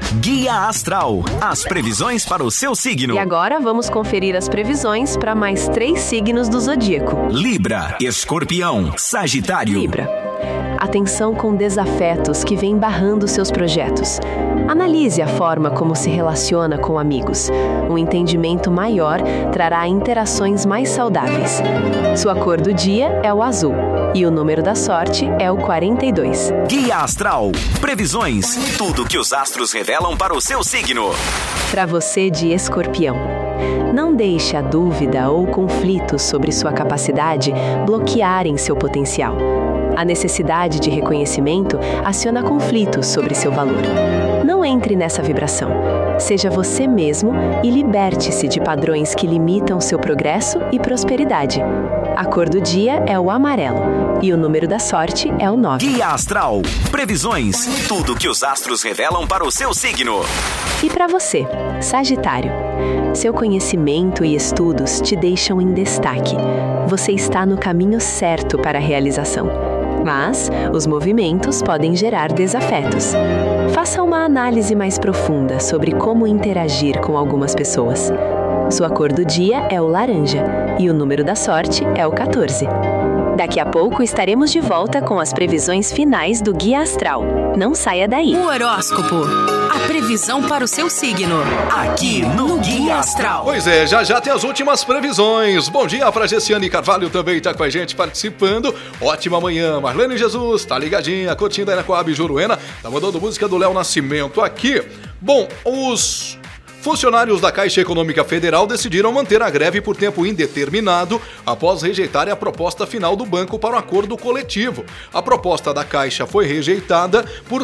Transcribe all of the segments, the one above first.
Guia Astral, as previsões para o seu signo. E agora vamos conferir as previsões para mais 3 signos do zodíaco. Libra, Escorpião, Sagitário. Libra. Atenção com desafetos que vêm barrando seus projetos. Analise a forma como se relaciona com amigos. Um entendimento maior trará interações mais saudáveis. Sua cor do dia é o azul e o número da sorte é o 42. Guia Astral, previsões, tudo que os astros revelam para o seu signo. Para você de Escorpião. Não deixe a dúvida ou conflitos sobre sua capacidade bloquearem seu potencial. A necessidade de reconhecimento aciona conflitos sobre seu valor. Não entre nessa vibração. Seja você mesmo e liberte-se de padrões que limitam seu progresso e prosperidade. A cor do dia é o amarelo e o número da sorte é o 9. Guia Astral, previsões, tudo que os astros revelam para o seu signo. E para você, Sagitário, seu conhecimento e estudos te deixam em destaque. Você está no caminho certo para a realização. Mas os movimentos podem gerar desafetos. Faça uma análise mais profunda sobre como interagir com algumas pessoas. Sua cor do dia é o laranja e o número da sorte é o 14. Daqui a pouco estaremos de volta com as previsões finais do Guia Astral. Não saia daí. O horóscopo. A previsão para o seu signo. Aqui no Guia Astral. Pois é, já tem as últimas previsões. Bom dia para Gessiane Carvalho, também tá com a gente participando. Ótima manhã. Marlene Jesus, tá ligadinha, curtindo aí na Coab Juruena. Tá mandando música do Léo Nascimento aqui. Bom, os funcionários da Caixa Econômica Federal decidiram manter a greve por tempo indeterminado após rejeitarem a proposta final do banco para um acordo coletivo. A proposta da Caixa foi rejeitada por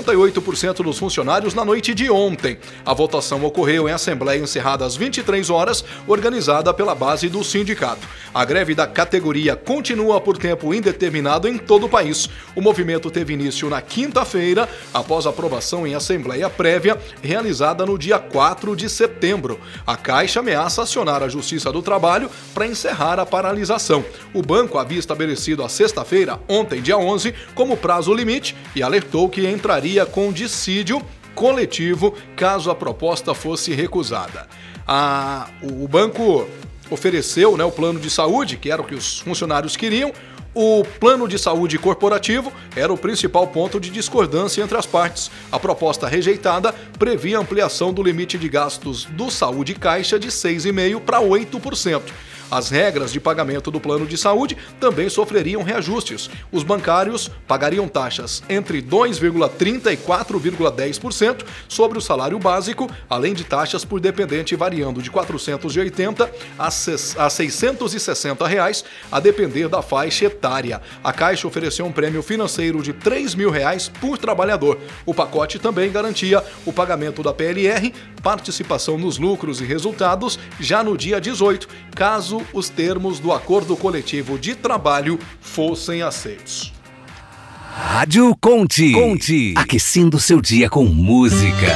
68% dos funcionários na noite de ontem. A votação ocorreu em assembleia encerrada às 23 horas, organizada pela base do sindicato. A greve da categoria continua por tempo indeterminado em todo o país. O movimento teve início na quinta-feira, após a aprovação em assembleia prévia, realizada no dia 4 de setembro. A Caixa ameaça acionar a Justiça do Trabalho para encerrar a paralisação. O banco havia estabelecido a sexta-feira, ontem, dia 11, como prazo limite e alertou que entraria com dissídio coletivo caso a proposta fosse recusada. O banco ofereceu, o plano de saúde, que era o que os funcionários queriam. O plano de saúde corporativo era o principal ponto de discordância entre as partes. A proposta rejeitada previa ampliação do limite de gastos do Saúde Caixa de 6,5% para 8%. As regras de pagamento do plano de saúde também sofreriam reajustes. Os bancários pagariam taxas entre 2,30% e 4,10% sobre o salário básico, além de taxas por dependente variando de R$ 480 a R$ 660, a depender da faixa etária. A Caixa ofereceu um prêmio financeiro de R$ 3.000 por trabalhador. O pacote também garantia o pagamento da PLR, participação nos lucros e resultados, já no dia 18, caso os termos do acordo coletivo de trabalho fossem aceitos. Rádio Conte. Aquecendo seu dia com música.